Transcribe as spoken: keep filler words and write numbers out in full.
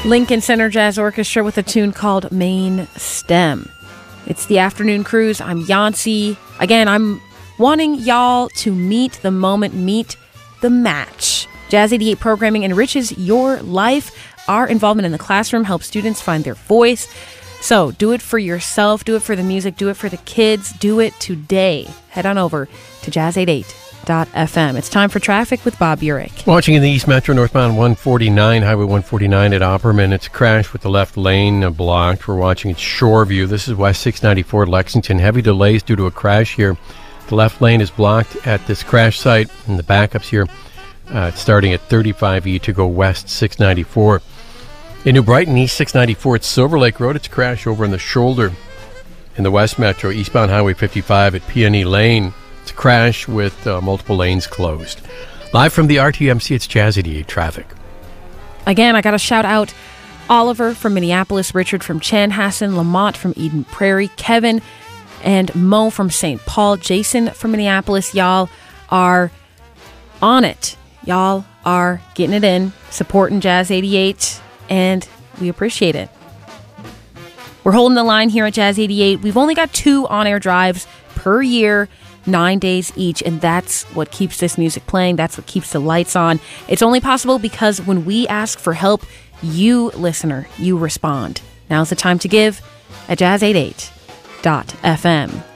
Lincoln Center Jazz Orchestra with a tune called Main Stem. It's the afternoon cruise. I'm Yancy. Again, I'm wanting y'all to meet the moment, meet the match. Jazz eighty-eight programming enriches your life. Our involvement in the classroom helps students find their voice. So do it for yourself, do it for the music, do it for the kids, do it today. Head on over to jazz eighty-eight dot f m. It's time for traffic with Bob Urich. Watching in the East Metro, northbound one forty-nine, Highway one forty-nine at Opperman. It's a crash with the left lane blocked. We're watching at Shoreview. This is West six ninety-four Lexington. Heavy delays due to a crash here. The left lane is blocked at this crash site, and the backups here uh, starting at thirty-five E to go west six ninety-four. In New Brighton, East six ninety-four at Silver Lake Road. It's a crash over in the shoulder in the West Metro, eastbound Highway fifty-five at P and E Lane. It's a crash with uh, multiple lanes closed. Live from the R T M C, it's Jazz eighty-eight traffic. Again, I got to shout out Oliver from Minneapolis, Richard from Chanhassen, Lamont from Eden Prairie, Kevin and Mo from Saint Paul, Jason from Minneapolis. Y'all are on it. Y'all are getting it in, supporting Jazz eighty-eight, and we appreciate it. We're holding the line here at Jazz eighty-eight. We've only got two on-air drives per year, nine days each, and that's what keeps this music playing. That's what keeps the lights on. It's only possible because when we ask for help, you, listener, you respond. Now's the time to give at jazz eighty-eight dot f m.